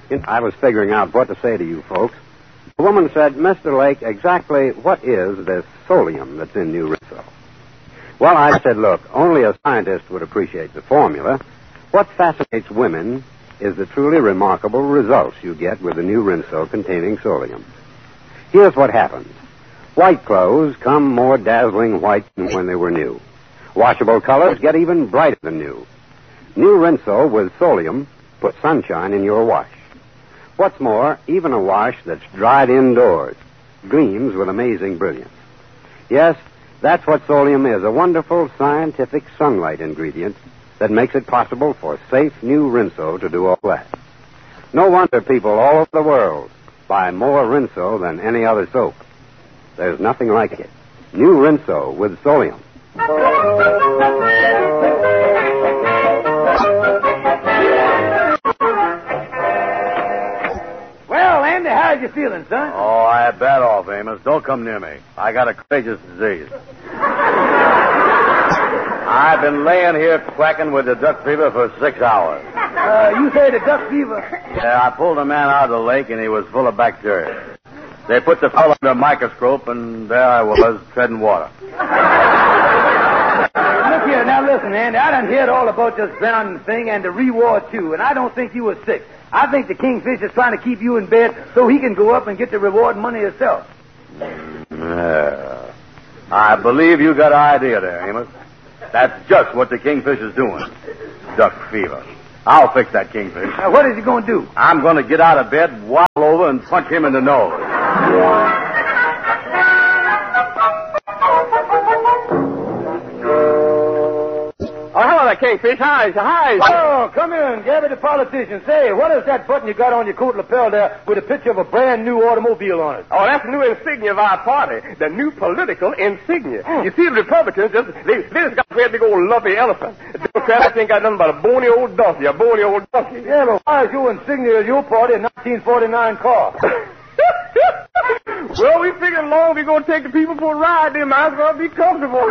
I was figuring out what to say to you folks. The woman said, Mr. Lake, exactly what is this solium that's in New Rinso? Well, I said, look, only a scientist would appreciate the formula. What fascinates women is the truly remarkable results you get with the New Rinso containing solium. Here's what happens. White clothes come more dazzling white than when they were new. Washable colors get even brighter than new. New Rinso with solium puts sunshine in your wash. What's more, even a wash that's dried indoors gleams with amazing brilliance. Yes, that's what solium is, a wonderful scientific sunlight ingredient that makes it possible for safe New Rinso to do all that. No wonder people all over the world buy more Rinso than any other soap. There's nothing like it. New Rinso with solium. Well, Andy, how's you feeling, son? Oh, I had bad off, Amos. Don't come near me. I got a contagious disease. I've been laying here quacking with the duck fever for 6 hours. You say the duck fever? Yeah, I pulled a man out of the lake, and he was full of bacteria. They put the fellow under a microscope, and there I was, treading water. Look here, now listen, Andy. I done heard all about this drowning thing and the reward, too, and I don't think you were sick. I think the kingfish is trying to keep you in bed so he can go up and get the reward money himself. Yeah. I believe you got an idea there, Amos. That's just what the kingfish is doing. Duck fever. I'll fix that kingfish. Now, what is he going to do? I'm going to get out of bed, waddle over, and punch him in the nose. Oh, hello there, Kingfish. Hi. Oh, come in, Gabby the politician. Say, what is that button you got on your coat lapel there with a picture of a brand new automobile on it? Oh, that's the new insignia of our party, the new political insignia. You see, the Republicans, they just got a great big old lumpy elephant. The Democrats ain't got nothing but a bony old donkey, Yeah, but why is your insignia of your party a 1949 car? Well, we figured along we're going to take the people for a ride. They might as well be comfortable.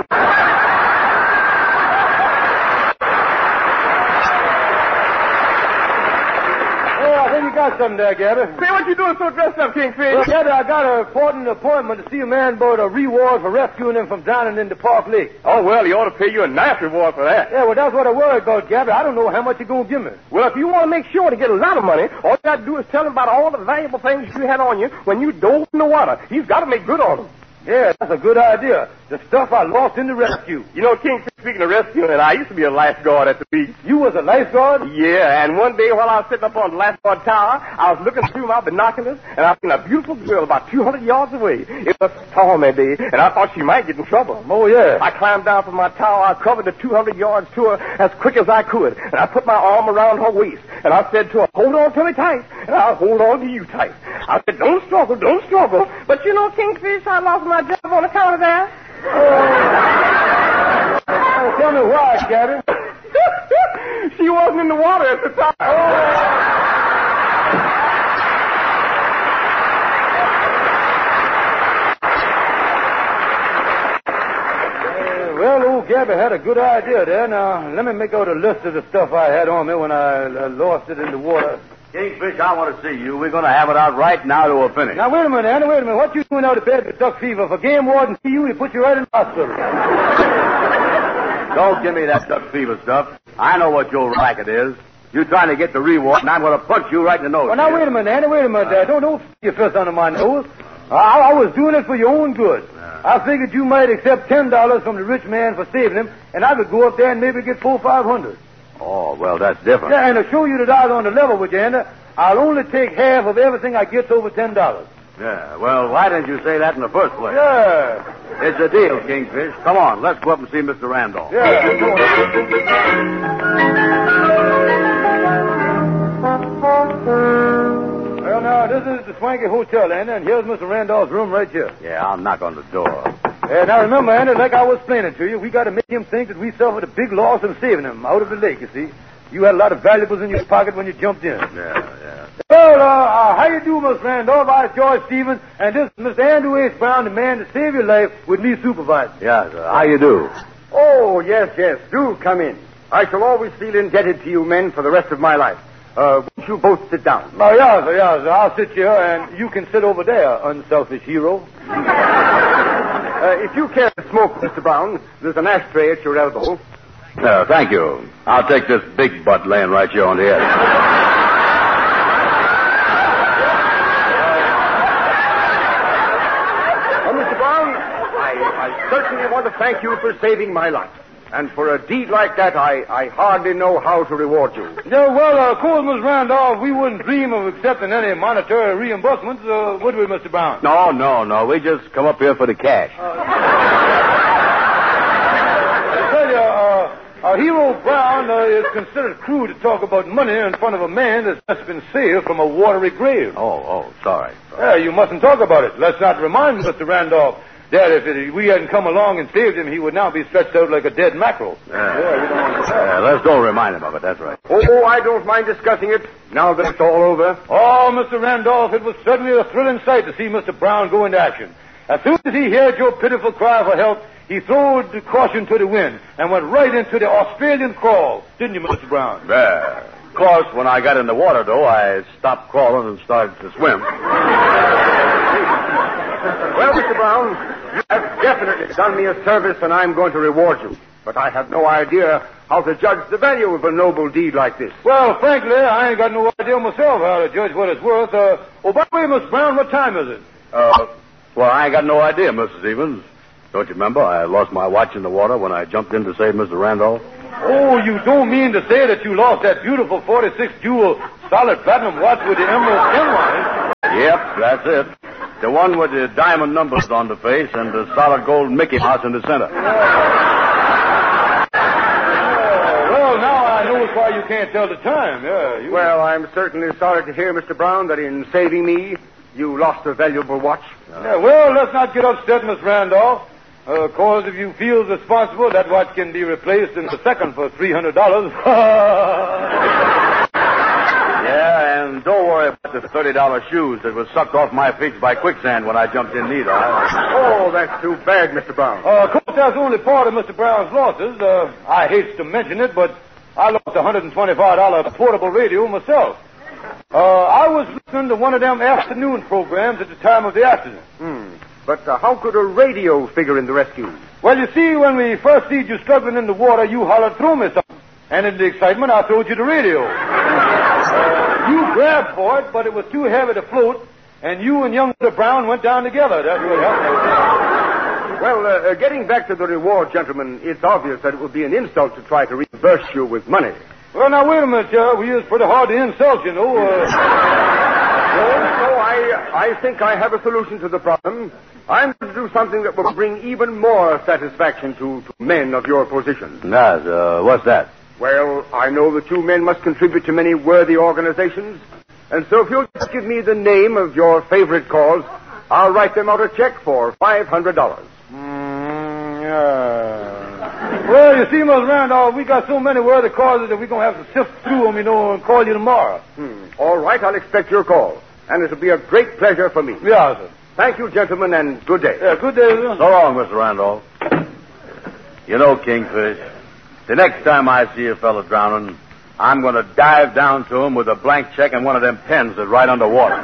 I think you got something there, Gabby. Say, what you doing so dressed up, Kingfish? Well, Gabby, I got an important appointment to see a man about a reward for rescuing him from drowning into Park Lake. Oh, well, he ought to pay you a nice reward for that. Yeah, well, that's what I worry about, Gabby. I don't know how much you're going to give me. Well, if you want to make sure to get a lot of money, all you got to do is tell him about all the valuable things you had on you when you dove in the water. He's got to make good on them. Yeah, that's a good idea. The stuff I lost in the rescue. You know, Kingfish, speaking of rescuing, I used to be a lifeguard at the beach. You was a lifeguard? Yeah, and one day while I was sitting up on the lifeguard tower, I was looking through my binoculars, and I seen a beautiful girl about 200 yards away. It was a stormy day, and I thought she might get in trouble. Oh, yeah. I climbed down from my tower, I covered the 200 yards to her as quick as I could, and I put my arm around her waist, and I said to her, hold on to me tight, and I'll hold on to you tight. I said, don't struggle. But you know, Kingfish, I lost my job on account of that. Oh, tell me why, Gabby. She wasn't in the water at the time. Well, old Gabby had a good idea there. Now, let me make out a list of the stuff I had on me when I lost it in the water. Kingfish, I want to see you. We're going to have it out right now to a finish. Now, wait a minute, Andy, wait a minute. What you doing out of bed with duck fever? If a game warden see you, he put you right in the hospital. Don't give me that duck fever stuff. I know what your racket is. You're trying to get the reward, and I'm going to punch you right in the nose. Well, now, wait a minute, Andy, wait a minute. Don't stick your fist under my nose. I was doing it for your own good. I figured you might accept $10 from the rich man for saving him, and I would go up there and maybe get $400 or $500. Oh, well, that's different. Yeah, and to show you that I was on the level with you, Andy, I'll only take half of everything I get over $10. Yeah, well, why didn't you say that in the first place? Yeah. It's a deal, Kingfish. Come on, let's go up and see Mr. Randolph. Yeah. Well, now, this is the Swanky Hotel, Andy, and here's Mr. Randolph's room right here. Yeah, I'll knock on the door. Now, remember, Andy, like I was explaining to you, we got to make him think that we suffered a big loss in saving him out of the lake, you see. You had a lot of valuables in your pocket when you jumped in. Yeah. Well, how you do, Mr. Randolph? I'm George Stevens, and this is Mr. Andrew H. Brown, the man to save your life with me supervising. Yeah, sir. How you do? Oh, yes. Do come in. I shall always feel indebted to you men for the rest of my life. Won't you both sit down? Oh, yes, sir. I'll sit here, and you can sit over there, unselfish hero. If you care to smoke, Mr. Brown, there's an ashtray at your elbow. Thank you. I'll take this big butt laying right here on the edge. Mr. Brown, I certainly want to thank you for saving my life. And for a deed like that, I hardly know how to reward you. Yeah, well, of course, Miss Randolph, we wouldn't dream of accepting any monetary reimbursements, would we, Mr. Brown? No. We just come up here for the cash. I tell you, Hero Brown is considered crude to talk about money in front of a man that's just been saved from a watery grave. Oh, sorry. Yeah, you mustn't talk about it. Let's not remind Mr. Randolph that if we hadn't come along and saved him, he would now be stretched out like a dead mackerel. We don't want to let's don't remind him of it, that's right. Oh, I don't mind discussing it now that it's all over. Oh, Mr. Randolph, it was certainly a thrilling sight to see Mr. Brown go into action. As soon as he heard your pitiful cry for help, he threw the caution to the wind and went right into the Australian crawl. Didn't you, Mr. Brown? Yeah. Of course, when I got in the water, though, I stopped crawling and started to swim. Well, Mr. Brown, you have definitely done me a service, and I'm going to reward you. But I have no idea how to judge the value of a noble deed like this. Well, frankly, I ain't got no idea myself how to judge what it's worth. By the way, Miss Brown, what time is it? Well, I ain't got no idea, Mrs. Evans. Don't you remember? I lost my watch in the water when I jumped in to save Mr. Randolph. Oh, you don't mean to say that you lost that beautiful 46-jewel solid platinum watch with the emerald stem on it? Yep, that's it. The one with the diamond numbers on the face and the solid gold Mickey Mouse in the center. Well, now I know why you can't tell the time. Yeah, Well, I'm certainly sorry to hear, Mr. Brown, that in saving me, you lost a valuable watch. Yeah, well, let's not get upset, Miss Randolph. Of course, if you feel responsible, that watch can be replaced in a second for $300. Yeah, and don't worry about the $30 shoes that was sucked off my feet by quicksand when I jumped in neither. Oh, that's too bad, Mr. Brown. Of course, that's only part of Mr. Brown's losses. I hate to mention it, but I lost a $125 portable radio myself. I was listening to one of them afternoon programs at the time of the accident. But how could a radio figure in the rescue? Well, you see, when we first see you struggling in the water, you hollered, "Throw me something." And in the excitement, I throwed you the radio. You grabbed for it, but it was too heavy to float, and you and young Mr. Brown went down together. That's what happened. Well, getting back to the reward, gentlemen, it's obvious that it would be an insult to try to reimburse you with money. Well, now, wait a minute, we is pretty hard to insult, you know. I think I have a solution to the problem. I'm going to do something that will bring even more satisfaction to men of your position. What's that? Well, I know the two men must contribute to many worthy organizations. And so if you'll just give me the name of your favorite cause, I'll write them out a check for $500. Well, you see, Miss Randolph, we got so many worthy causes that we're going to have to sift through them, and call you tomorrow. All right, I'll expect your call. And it'll be a great pleasure for me. Yeah, sir. Thank you, gentlemen, and good day. Yeah, good day, sir. So long, Mr. Randolph. You know, Kingfish, the next time I see a fellow drowning, I'm going to dive down to him with a blank check and one of them pens that's right underwater.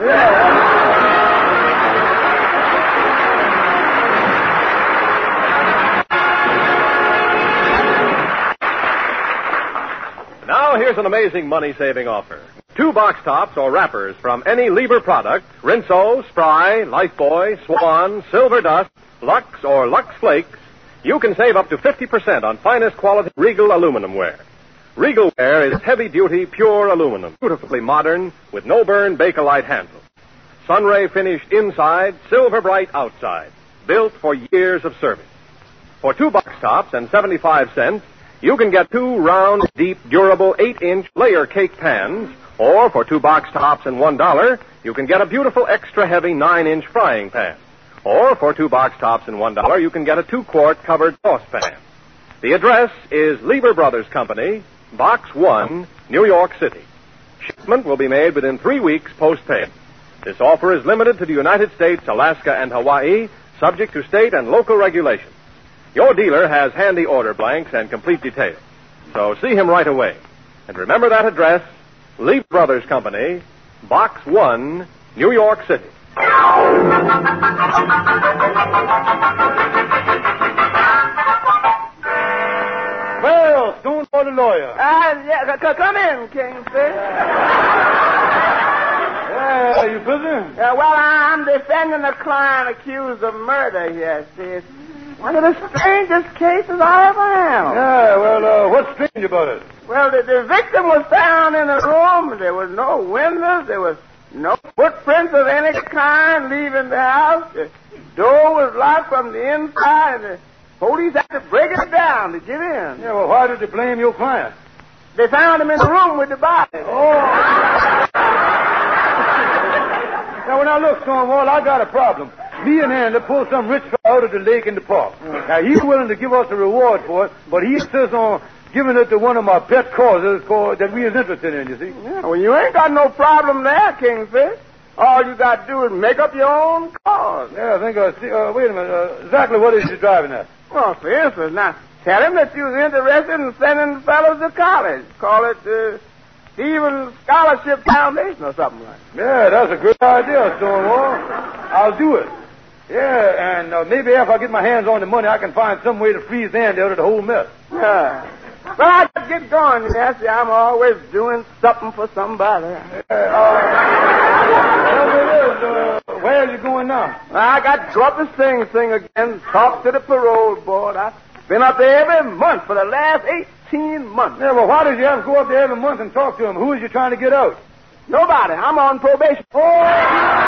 Now, here's an amazing money-saving offer. 2 box tops or wrappers from any Lieber product, Rinso, Spry, Lifebuoy, Swan, Silver Dust, Lux, or Lux Flakes, you can save up to 50% on finest quality Regal aluminum ware. Regal ware is heavy-duty, pure aluminum, beautifully modern, with no-burn Bakelite handle. Sunray finished inside, silver bright outside, built for years of service. For 2 box tops and 75 cents, you can get 2 round, deep, durable 8-inch layer cake pans, or for 2 box tops and $1, you can get a beautiful extra heavy 9-inch frying pan. Or for 2 box tops and $1, you can get a 2-quart covered saucepan. The address is Lieber Brothers Company, Box 1, New York City. Shipment will be made within 3 weeks post-pay. This offer is limited to the United States, Alaska, and Hawaii, subject to state and local regulations. Your dealer has handy order blanks and complete details. So see him right away. And remember that address, Lee Brothers Company, Box 1, New York City. Well, Stone for the lawyer. Come in, Kingfish. Yeah, you busy? Well, I'm defending a client accused of murder here, see. It's one of the strangest cases I ever handled. Yeah, well, what's strange about it? Well, the victim was found in a room. There was no windows. There was no footprints of any kind leaving the house. The door was locked from the inside, and the police had to break it down to get in. Yeah, well, why did they blame your client? They found him in the room with the body. Oh. Now, look, Stonewall, I got a problem. Me and Andy pulled some rich fellow out of the lake in the park. Now, he's willing to give us a reward for it, but he insists on giving it to one of my pet causes that we is interested in, you see. Yeah, well, you ain't got no problem there, Kingfish. All you got to do is make up your own cause. Yeah, I think I see. Wait a minute. Exactly what is you driving at? Well, for instance, now, tell him that you was interested in sending fellows to college. Call it the Stevens Scholarship Foundation or something like that. Yeah, that's a good idea, Stonewall. I'll do it. Yeah, and maybe if I get my hands on the money, I can find some way to freeze Andy out of the whole mess. Yeah. Well, I just get going, Nancy. I'm always doing something for somebody. Where are you going now? I got to drop the sing again, talk to the parole board. I've been up there every month for the last 18 months. Yeah, well, why did you have to go up there every month and talk to him? Who is you trying to get out? Nobody. I'm on probation. Oh!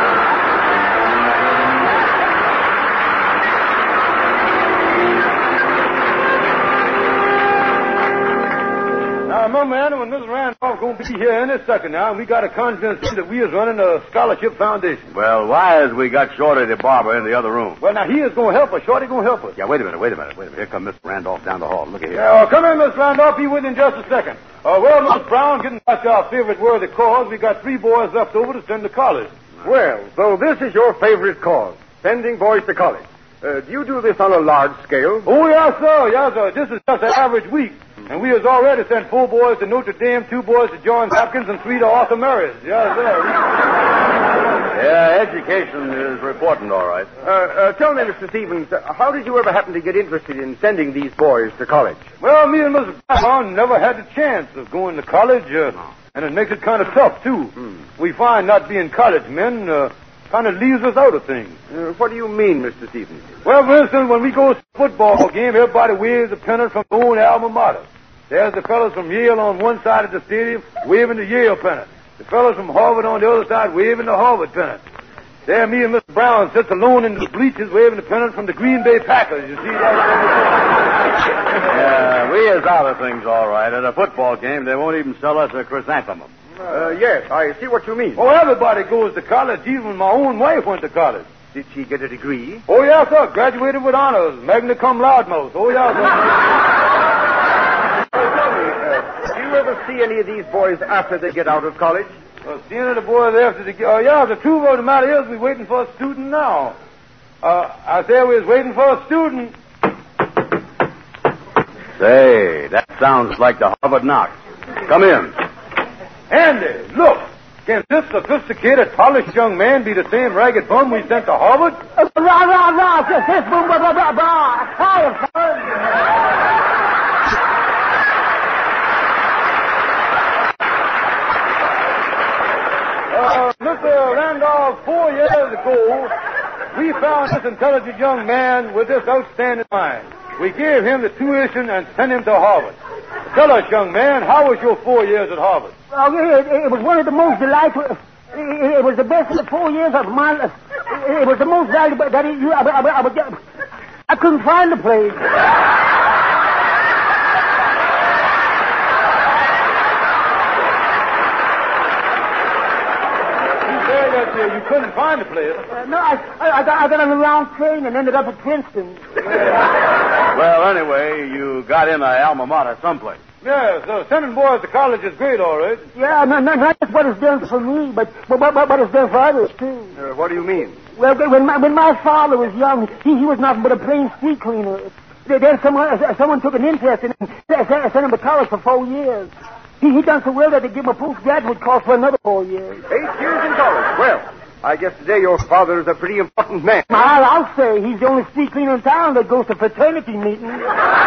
Remember, Anna, when Mrs. Randolph's going to be here any second now, and we got to convince you that we is running a scholarship foundation. Well, why has we got Shorty the barber in the other room? Well, now, he is going to help us. Shorty going to help us. Yeah, wait a minute. Here comes Mr. Randolph down the hall. Look at here. Yeah, come in, Miss Randolph. Be with you in just a second. Well, Miss Brown, getting back to our favorite worthy cause, we got 3 boys left over to send to college. Well, so this is your favorite cause, sending boys to college. Do you do this on a large scale? Oh, yes, sir. Yes, sir. This is just an average week. And we has already sent 4 boys to Notre Dame, 2 boys to Johns Hopkins, and 3 to Arthur Mary's. Yes, sir. Yeah, education is important, all right. Tell me, Mr. Stevens, how did you ever happen to get interested in sending these boys to college? Well, me and Mrs. Brown never had the chance of going to college, and it makes it kind of tough, too. We find not being college men kind of leaves us out of things. What do you mean, Mr. Stevens? Well, for instance, when we go to a football game, everybody waves a pennant from their own alma mater. There's the fellows from Yale on one side of the stadium waving the Yale pennant. The fellows from Harvard on the other side waving the Harvard pennant. There, me and Mr. Brown sits alone in the bleachers waving the pennant from the Green Bay Packers. You see that? Yeah, we is out of things, all right. At a football game, they won't even sell us a chrysanthemum. Yes, I see what you mean. Oh, everybody goes to college. Even my own wife went to college. Did she get a degree? Oh, yes, sir. Graduated with honors. Magna cum laude most. Oh, yes, sir. Do you ever see any of these boys after they get out of college? Seeing the boys after the... yeah, the truth of the matter is we're waiting for a student now. I said we was waiting for a student. Say, that sounds like the Harvard knock. Come in. Andy, look. Can this sophisticated, polished young man be the same ragged bum we sent to Harvard? Mr. Randolph, 4 years ago, we found this intelligent young man with this outstanding mind. We gave him the tuition and sent him to Harvard. Tell us, young man, how was your 4 years at Harvard? It was one of the most delightful. It was the best of the 4 years of my life. It was the most valuable. I couldn't find the place. You couldn't find the place. No, I got on a round train and ended up at Princeton. Well, anyway, you got in a alma mater someplace. Yeah, so sending boys to college is great, all right. Yeah, not just what it's done for me, but it's done for others, too. What do you mean? Well, when my father was young, he was nothing but a plain street cleaner. Then someone took an interest in him, sent him to college for 4 years. He done so well that they give him a postgraduate course for another 4 years. 8 years in college. Well, I guess today your father is a pretty important man. I'll say he's the only street cleaner in town that goes to fraternity meetings.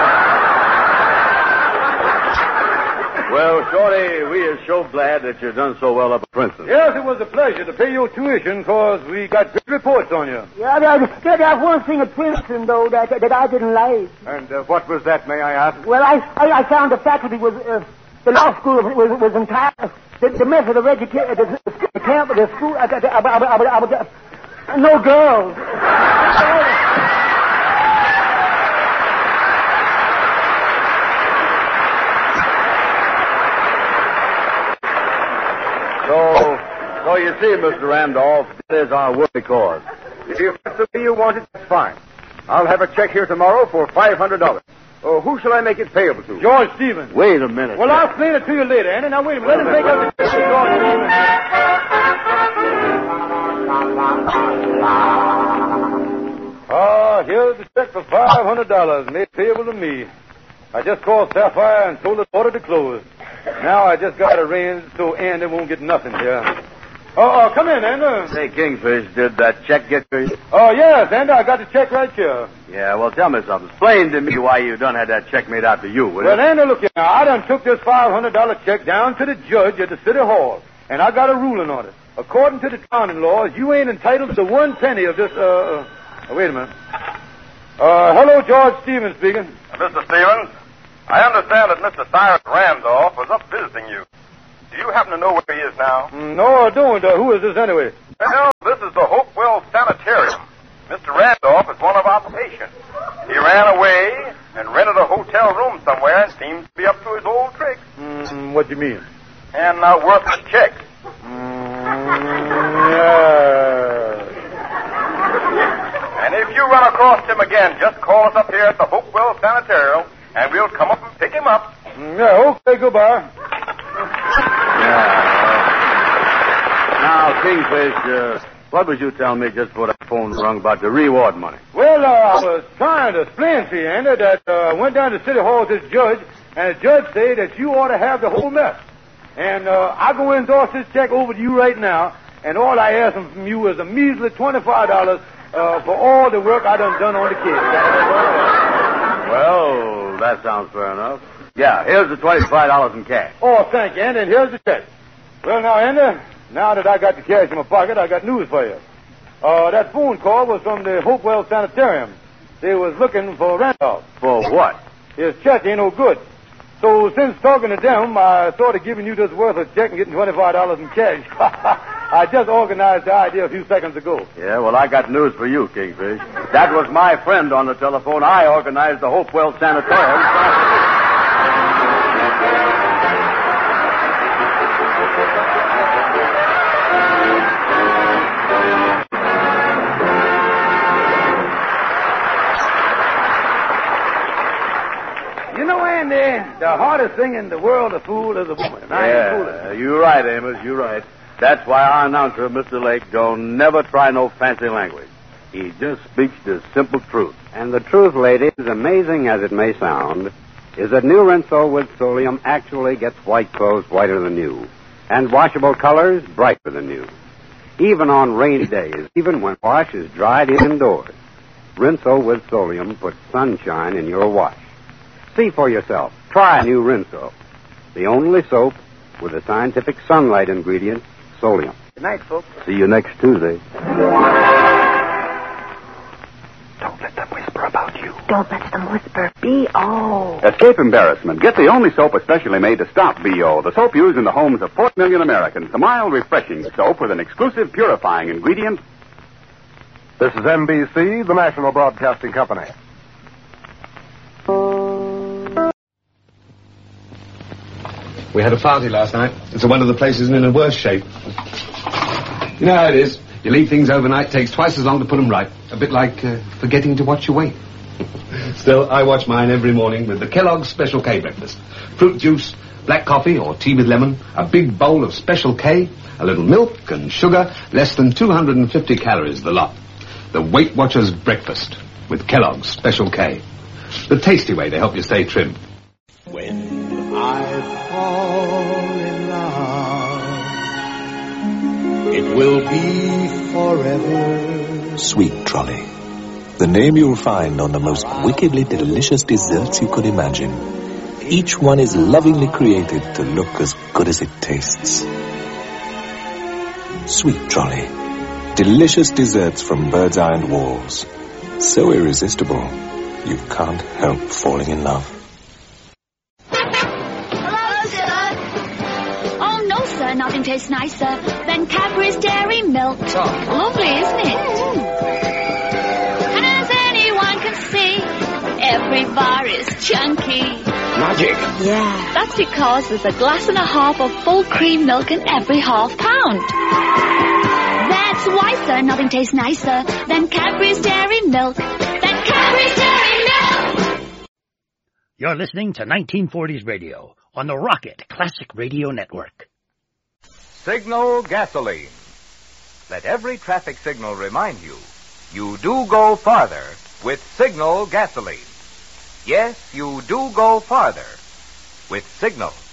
Well, Shorty, we are so glad that you've done so well up at Princeton. Yes, it was a pleasure to pay your tuition, because we got good reports on you. Yeah, there's one thing at Princeton, though, that I didn't like. And what was that, may I ask? Well, I found the faculty was, the law school was entirely, the method of education, the camp, the school, no girls. So you see, Mr. Randolph, that is our worthy cause. If that's the way you want it, that's fine. I'll have a check here tomorrow for $500. Oh, who shall I make it payable to? George Stevens. Wait a minute. Well, I'll explain it to you later, Andy. Now, wait a minute. Let him take out the check to George Stevens. Here's the check for $500 made payable to me. I just called Sapphire and told the order to close. Now I just got arranged so Andy won't get nothing here. Come in, Andy. Say, Kingfish, did that check get to you? Oh, yes, Andy, I got the check right here. Yeah, well, tell me something. Explain to me why you done had that check made out to you, will you? Well, Andy, look here. Now, I done took this $500 check down to the judge at the city hall, and I got a ruling on it. According to the counting laws, you ain't entitled to 1 penny of this, wait a minute. Hello, George Stevens speaking. Mr. Stevens, I understand that Mr. Cyrus Randolph was up visiting you. Do you happen to know where he is now? No, I don't. Who is this anyway? Well, this is the Hopewell Sanitarium. Mr. Randolph is one of our patients. He ran away and rented a hotel room somewhere and seems to be up to his old tricks. What do you mean? And worth a check. Yeah. And if you run across him again, just call us up here at the Hopewell Sanitarium, and we'll come up and pick him up. Yeah, okay, goodbye. Now, Kingfish, what was you telling me just before that phone rung about the reward money? Well, I was trying to explain to you, Andy, that I went down to City Hall with this judge, and the judge said that you ought to have the whole mess. And I'm going to endorse this check over to you right now, and all I ask from you is a measly $25 for all the work I done on the kids. Well, that sounds fair enough. Yeah, here's the $25 in cash. Oh, thank you, Andy, and here's the check. Well, now, Andy, now that I got the cash in my pocket, I got news for you. That phone call was from the Hopewell Sanitarium. They was looking for Randolph. For what? His check ain't no good. So since talking to them, I thought of giving you this worth of check and getting $25 in cash. I just organized the idea a few seconds ago. Yeah, well, I got news for you, Kingfish. That was my friend on the telephone. I organized the Hopewell Sanitarium. You know, Andy, the hardest thing in the world to fool is a woman. Yeah, you're right, Amos, you're right. That's why our announcer, Mr. Lake, don't never try no fancy language. He just speaks the simple truth. And the truth, ladies, amazing as it may sound, is that new Rinso with Solium actually gets white clothes whiter than new, and washable colors brighter than new. Even on rainy days, even when wash is dried indoors, Rinso with Solium puts sunshine in your wash. See for yourself. Try new Rinso, the only soap with a scientific sunlight ingredient, Solium. Good night, folks. See you next Tuesday. Don't let them whisper about you. Don't let them whisper B.O. Escape embarrassment. Get the only soap especially made to stop B.O. The soap used in the homes of 4 million Americans. The mild, refreshing soap with an exclusive purifying ingredient. This is NBC, the National Broadcasting Company. We had a party last night. It's a wonder the place isn't in a worse shape. You know how it is. You leave things overnight, takes twice as long to put them right. A bit like forgetting to watch your weight. Still, I watch mine every morning with the Kellogg's Special K breakfast. Fruit juice, black coffee or tea with lemon, a big bowl of Special K, a little milk and sugar, less than 250 calories the lot. The Weight Watchers breakfast with Kellogg's Special K. The tasty way to help you stay trim. When I fall in love. It will be forever. Sweet Trolley. The name you'll find on the most wickedly delicious desserts you could imagine. Each one is lovingly created to look as good as it tastes. Sweet Trolley. Delicious desserts from Bird's Eye and Walls. So irresistible, you can't help falling in love. Hello, sir. Oh, no, sir. Nothing tastes nicer than Cadbury's Dairy Milk. Lovely, isn't it? As anyone can see, every bar is chunky. Magic. Yeah. That's because there's a glass and a half of full cream milk in every half pound. That's why, sir, nothing tastes nicer than Cadbury's Dairy Milk. Cadbury's Dairy Milk! You're listening to 1940s radio on the Rocket Classic Radio Network. Signal gasoline. Let every traffic signal remind you, you do go farther with Signal gasoline. Yes, you do go farther with Signal.